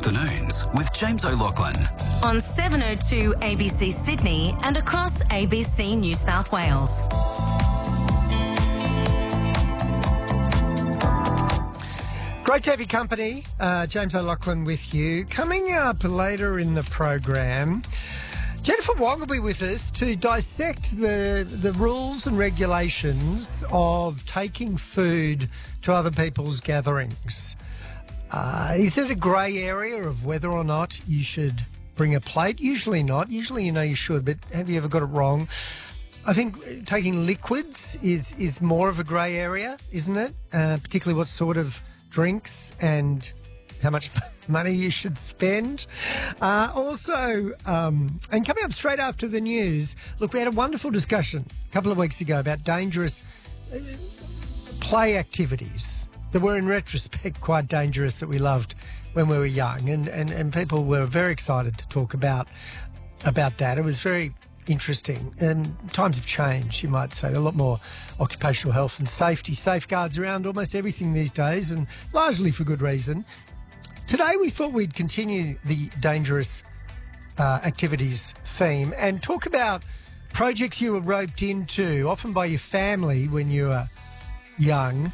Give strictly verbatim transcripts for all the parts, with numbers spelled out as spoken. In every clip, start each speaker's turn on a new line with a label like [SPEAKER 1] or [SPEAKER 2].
[SPEAKER 1] Afternoons with James O'Loughlin.
[SPEAKER 2] On seven oh two A B C Sydney and across A B C New South Wales.
[SPEAKER 3] Great to have your company. Uh, James O'Loughlin with you. Coming up later in the program, Jennifer Wong will be with us to dissect the the rules and regulations of taking food to other people's gatherings. Uh, is it a grey area of whether or not you should bring a plate? Usually not. Usually you know you should, but have you ever got it wrong? I think taking liquids is, is more of a grey area, isn't it? Uh, particularly what sort of drinks and how much money you should spend. Uh, also, um, and coming up straight after the news, look, we had a wonderful discussion a couple of weeks ago about dangerous uh, play activities that were in retrospect quite dangerous that we loved when we were young, and, and, and people were very excited to talk about about that. It was very interesting. And times have changed, you might say. There are a lot more occupational health and safety safeguards around almost everything these days, and largely for good reason. Today we thought we'd continue the dangerous uh, activities theme and talk about projects you were roped into, often by your family when you were young,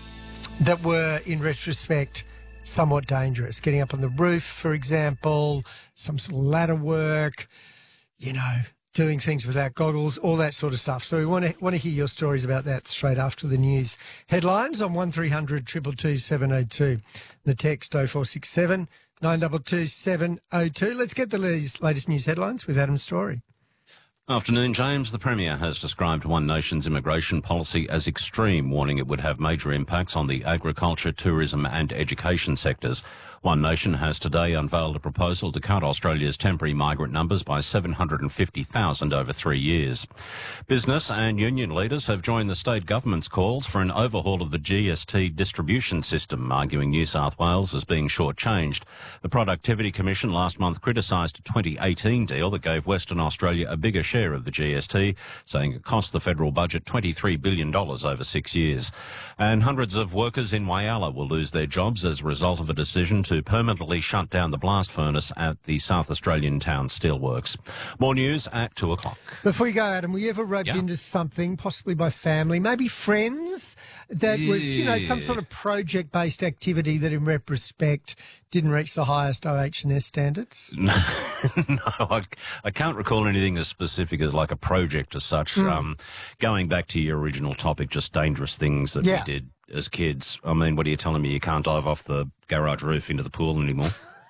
[SPEAKER 3] that were, in retrospect, somewhat dangerous. Getting up on the roof, for example, some sort of ladder work, you know, doing things without goggles, all that sort of stuff. So we want to want to hear your stories about that straight after the news. Headlines on one three hundred two two two seven oh two. The text oh four six seven nine two two seven oh two. Let's get the latest, latest news headlines with Adam Story.
[SPEAKER 4] Afternoon, James. The Premier has described One Nation's immigration policy as extreme, warning it would have major impacts on the agriculture, tourism and education sectors. One Nation has today unveiled a proposal to cut Australia's temporary migrant numbers by seven hundred fifty thousand over three years. Business and union leaders have joined the state government's calls for an overhaul of the G S T distribution system, arguing New South Wales is being shortchanged. The Productivity Commission last month criticised a twenty eighteen deal that gave Western Australia a bigger share of the G S T, saying it cost the federal budget twenty-three billion dollars over six years. And hundreds of workers in Whyalla will lose their jobs as a result of a decision to permanently shut down the blast furnace at the South Australian town steelworks. More news at two o'clock.
[SPEAKER 3] Before you go, Adam, were you ever roped
[SPEAKER 4] Yeah.
[SPEAKER 3] into something, possibly by family, maybe friends, that was, you know, some sort of project-based activity that in retrospect didn't reach the highest O H and S standards?
[SPEAKER 4] No, no I, I can't recall anything as specific as like a project as such.
[SPEAKER 3] Mm.
[SPEAKER 4] Um, going back to your original topic, just dangerous things that
[SPEAKER 3] Yeah.
[SPEAKER 4] we did as kids. I mean, what are you telling me? You can't dive off the garage roof into the pool anymore?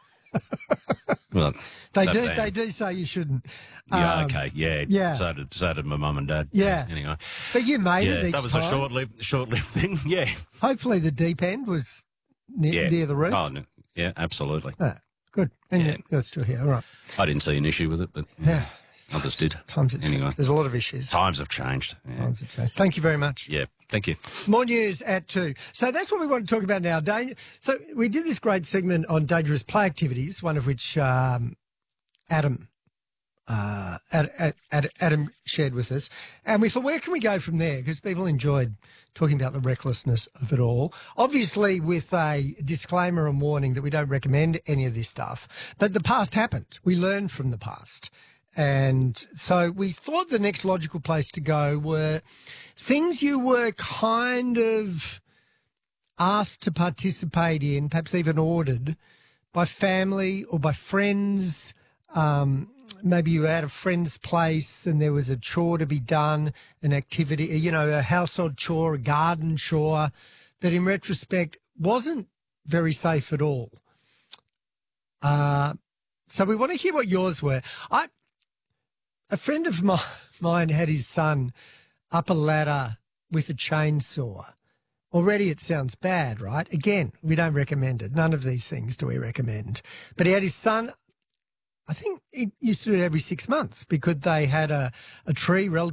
[SPEAKER 4] Well,
[SPEAKER 3] They
[SPEAKER 4] that
[SPEAKER 3] do.
[SPEAKER 4] bad.
[SPEAKER 3] They do say you shouldn't.
[SPEAKER 4] Yeah,
[SPEAKER 3] Um,
[SPEAKER 4] okay, yeah.
[SPEAKER 3] yeah.
[SPEAKER 4] So did, so did my mum and dad.
[SPEAKER 3] Yeah.
[SPEAKER 4] Anyway.
[SPEAKER 3] But you made
[SPEAKER 4] Yeah,
[SPEAKER 3] it each
[SPEAKER 4] that was
[SPEAKER 3] time.
[SPEAKER 4] a short-lived, short-lived thing, yeah.
[SPEAKER 3] Hopefully the deep end was near,
[SPEAKER 4] Yeah.
[SPEAKER 3] near the roof.
[SPEAKER 4] Oh, no. Yeah, absolutely.
[SPEAKER 3] Ah, good. And
[SPEAKER 4] Yeah.
[SPEAKER 3] you're- you're still here. All right.
[SPEAKER 4] I didn't see an issue with it, but
[SPEAKER 3] Yeah.
[SPEAKER 4] others did.
[SPEAKER 3] Times have
[SPEAKER 4] Anyway.
[SPEAKER 3] There's a lot of issues.
[SPEAKER 4] Times have changed. Yeah.
[SPEAKER 3] Times have changed. Thank you very much.
[SPEAKER 4] Yeah, thank you.
[SPEAKER 3] More news at two. So that's what we want to talk about now. Dan- so we did this great segment on dangerous play activities, one of which um, Adam uh, Ad, Ad, Ad, Adam shared with us. And we thought, where can we go from there? Because people enjoyed talking about the recklessness of it all. Obviously with a disclaimer and warning that we don't recommend any of this stuff. But the past happened. We learned from the past. And so we thought the next logical place to go were things you were kind of asked to participate in, perhaps even ordered, by family or by friends. Um, maybe you were at a friend's place and there was a chore to be done, an activity, you know, a household chore, a garden chore, that in retrospect wasn't very safe at all. Uh, so we want to hear what yours were. I... A friend of my, mine had his son up a ladder with a chainsaw. Already it sounds bad, right? Again, we don't recommend it. None of these things do we recommend. But he had his son, I think he used to do it every six months because they had a, a tree relatively